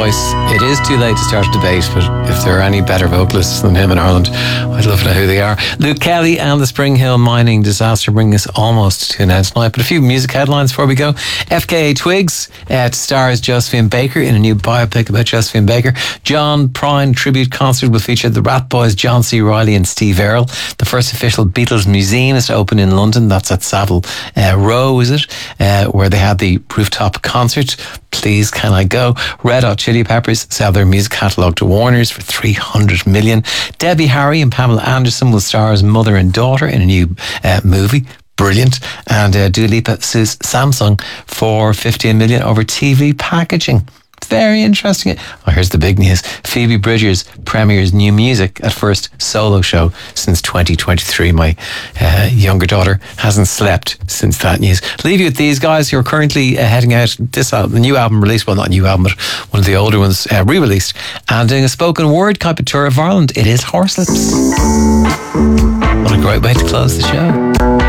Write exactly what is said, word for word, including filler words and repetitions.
voice. It is too late to start a debate, but if there are any better vocalists than him in Ireland, I'd love to know who they are. Luke Kelly and the Spring Hill mining disaster bring us almost to an end tonight, but a few music headlines before we go. F K A Twigs uh, stars Josephine Baker in a new biopic about Josephine Baker. John Prine tribute concert will feature the Rat Boys, John C. Reilly and Steve Earle. The first official Beatles museum is to open in London. That's at Savile uh, Row, is it? Uh, where they had the rooftop concert. Please Can I Go? Red Hot Chili Peppers sell their music catalogue to Warner's for three hundred million. Debbie Harry and Pamela Anderson will star as mother and daughter in a new uh, movie. Brilliant. And uh, Dua Lipa sues Samsung for fifteen million over T V packaging. Very interesting. Oh, here's the big news. Phoebe Bridgers premieres new music at first solo show since twenty twenty-three. My uh, younger daughter hasn't slept since that news. Leave you with these guys who are currently uh, heading out. This album, the new album released, well, not a new album, but one of the older ones uh, re-released, and doing a spoken word type of tour of Ireland. It is Horselips. What a great way to close the show.